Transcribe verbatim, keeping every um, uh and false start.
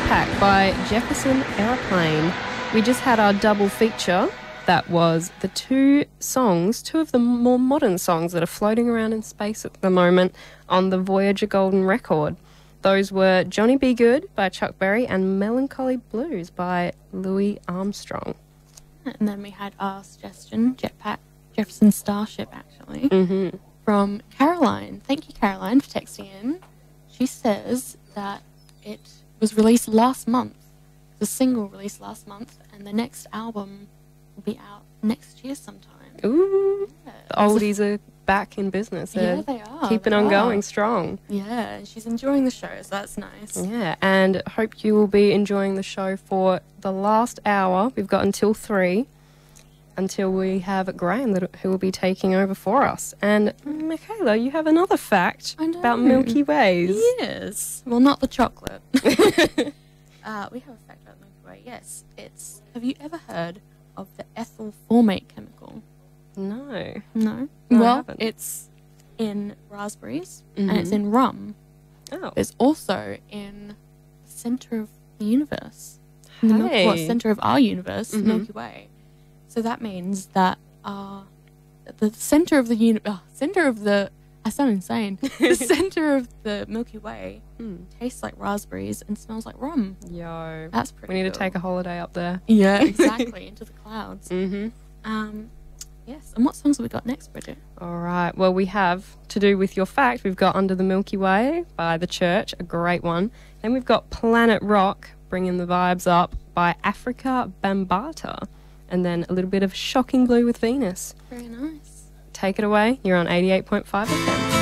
Jetpack by Jefferson Aeroplane. We just had our double feature. That was the two songs, two of the more modern songs that are floating around in space at the moment on the Voyager Golden Record. Those were Johnny B. Good by Chuck Berry and Melancholy Blues by Louis Armstrong. And then we had our suggestion, Jetpack, Jefferson Starship, actually, Mm-hmm. from Caroline. Thank you, Caroline, for texting in. She says that it was released last month. The single released last month, and the next album will be out next year sometime. Ooh, Yeah. the oldies are back in business. They're Yeah, they are. keeping they on are. going strong. Yeah, and she's enjoying the show, so that's nice. Yeah, and hope you will be enjoying the show for the last hour. We've got until three, until we have Graham that, who will be taking over for us. And Michaela, you have another fact I know. about Milky Ways. Yes. Well, not the chocolate. uh, we have a fact about Milky Way. Yes, it's. Have you ever heard of the ethyl formate chemical? No. No. No, I well, haven't. it's in raspberries Mhm. and it's in rum. Oh. It's also in the center of the universe. In the Milky, well, Hey. center of our universe, Mhm. Milky Way. So that means that uh, the center of the uni- uh, center of the I sound insane. The center of the Milky Way Mm. tastes like raspberries and smells like rum. Yo. That's pretty. We need to cool. take a holiday up there. Yeah, exactly, into the clouds. Mm-hmm. Um, yes. And what songs have we got next, Bridget? All right. Well, we have, to do with your fact, we've got Under the Milky Way by The Church, a great one. Then we've got Planet Rock, bringing the vibes up, by Africa Bambata. And then a little bit of Shocking Blue with Venus. Very nice. Take it away. You're on eighty-eight point five F M.